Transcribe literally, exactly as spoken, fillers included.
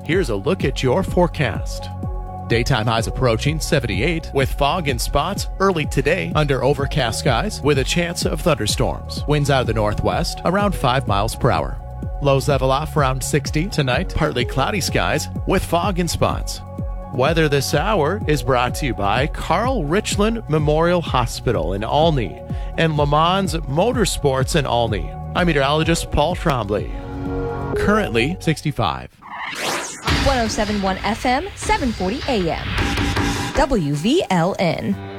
Here's a look at your forecast. Daytime highs approaching seventy-eight with fog and spots early today under overcast skies with a chance of thunderstorms. Winds out of the northwest around five miles per hour. Lows level off around sixty tonight. Partly cloudy skies with fog and spots. Weather this hour is brought to you by Carl Richland Memorial Hospital in Olney and Le Mans Motorsports in Olney. I'm meteorologist Paul Trombley. Currently sixty-five. one oh seven point one F M, seven forty A M. W V L N.